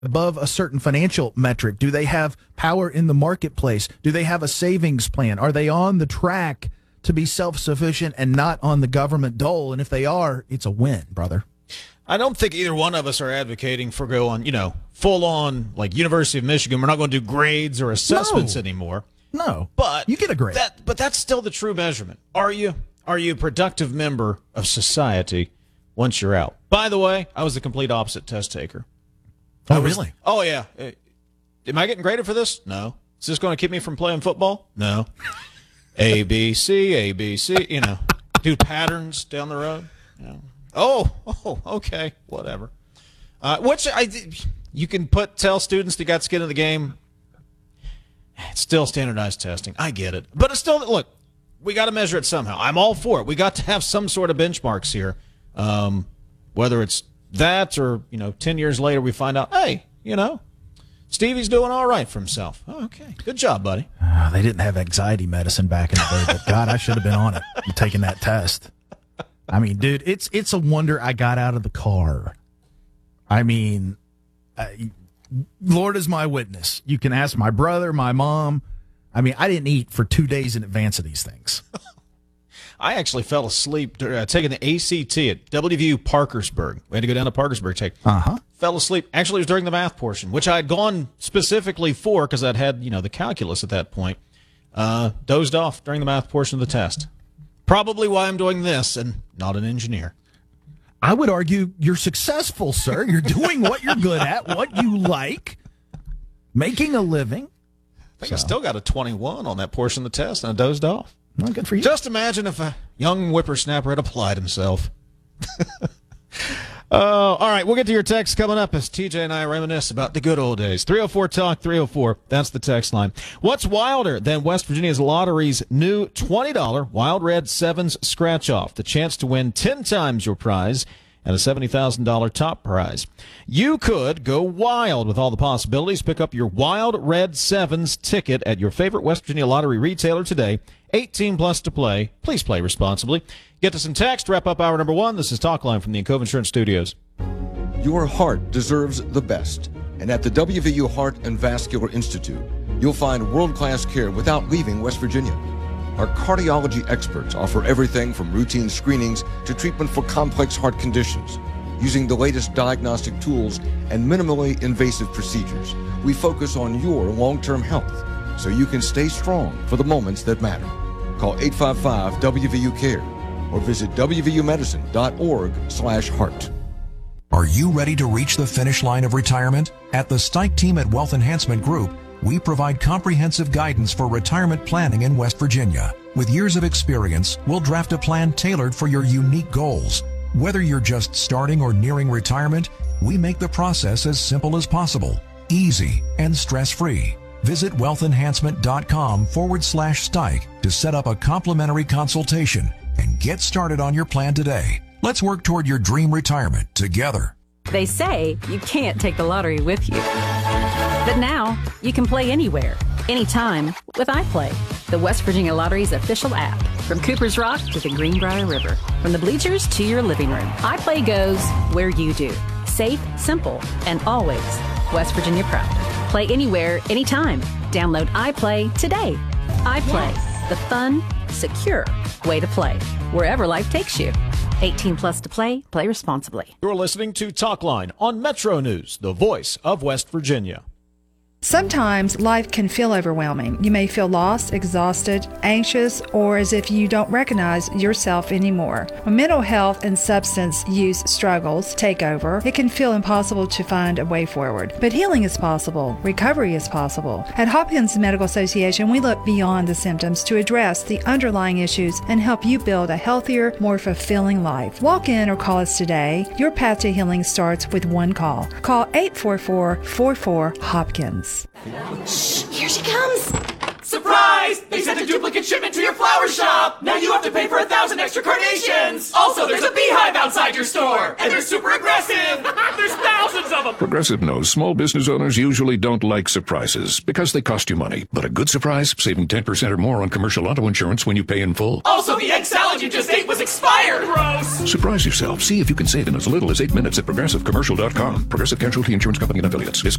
above a certain financial metric? Do they have power in the marketplace? Do they have a savings plan? Are they on the track to be self-sufficient and not on the government dole? And if they are, it's a win, brother. I don't think either one of us are advocating for going, full on like University of Michigan. We're not going to do grades or assessments anymore. No, but you get a grade. But that's still the true measurement. Are you a productive member of society once you're out? By the way, I was the complete opposite test taker. Oh, really? Oh, yeah. Am I getting graded for this? No. Is this going to keep me from playing football? No. A, B, C, do patterns down the road. Oh, okay, whatever. You can tell students they got skin in the game. It's still standardized testing. I get it. But it's still, look, we got to measure it somehow. I'm all for it. We got to have some sort of benchmarks here. Whether it's that or, 10 years later we find out, hey, Stevie's doing all right for himself. Oh, okay. Good job, buddy. They didn't have anxiety medicine back in the day, but God, I should have been on it and taking that test. I mean, dude, it's a wonder I got out of the car. I mean, Lord is my witness. You can ask my brother, my mom. I mean, I didn't eat for 2 days in advance of these things. I actually fell asleep taking the ACT at WVU Parkersburg. We had to go down to Parkersburg to take. Fell asleep. Actually, it was during the math portion, which I had gone specifically for because I'd had, the calculus at that point. Dozed off during the math portion of the test. Probably why I'm doing this and not an engineer. I would argue you're successful, sir. You're doing what you're good at, what you like, making a living. I think I still got a 21 on that portion of the test, and I dozed off. Well, good for you. Just imagine if a young whippersnapper had applied himself. All right, we'll get to your text coming up as TJ and I reminisce about the good old days. 304-TALK-304, that's the text line. What's wilder than West Virginia's Lottery's new $20 Wild Red Sevens scratch-off? The chance to win 10 times your prize and a $70,000 top prize. You could go wild with all the possibilities. Pick up your Wild Red Sevens ticket at your favorite West Virginia Lottery retailer today. 18 plus to play. Please play responsibly. Get to some text. Wrap up hour number 1. This is Talk Line from the Encove Insurance Studios. Your heart deserves the best. And at the WVU Heart and Vascular Institute, you'll find world-class care without leaving West Virginia. Our cardiology experts offer everything from routine screenings to treatment for complex heart conditions. Using the latest diagnostic tools and minimally invasive procedures, we focus on your long-term health so you can stay strong for the moments that matter. Call 855-WVU-CARE or visit wvumedicine.org/heart. Are you ready to reach the finish line of retirement? At the Stike team at Wealth Enhancement Group, we provide comprehensive guidance for retirement planning in West Virginia. With years of experience, we'll draft a plan tailored for your unique goals. Whether you're just starting or nearing retirement, we make the process as simple as possible, easy, and stress-free. Visit wealthenhancement.com/Stike to set up a complimentary consultation and get started on your plan today. Let's work toward your dream retirement together. They say you can't take the lottery with you. But now, you can play anywhere, anytime with iPlay, the West Virginia Lottery's official app. From Cooper's Rock to the Greenbrier River, from the bleachers to your living room, iPlay goes where you do. Safe, simple, and always West Virginia proud. Play anywhere, anytime. Download iPlay today. iPlay, the fun, secure way to play, wherever life takes you. 18 plus to play. Play responsibly. You're listening to Talk Line on Metro News, the voice of West Virginia. Sometimes life can feel overwhelming. You may feel lost, exhausted, anxious, or as if you don't recognize yourself anymore. When mental health and substance use struggles take over, it can feel impossible to find a way forward. But healing is possible. Recovery is possible. At Hopkins Medical Association, we look beyond the symptoms to address the underlying issues and help you build a healthier, more fulfilling life. Walk in or call us today. Your path to healing starts with one call. Call 844-44-HOPKINS. Shh, here she comes. Surprise! They sent a duplicate shipment to your flower shop! Now you have to pay for 1,000 extra carnations! Also, there's a beehive outside your store! And they're super aggressive! There's thousands of them! Progressive knows small business owners usually don't like surprises because they cost you money. But a good surprise, saving 10% or more on commercial auto insurance when you pay in full. Also, the egg salad you just ate was expired! Gross! Surprise yourself. See if you can save in as little as 8 minutes at ProgressiveCommercial.com. Progressive Casualty Insurance Company and Affiliates.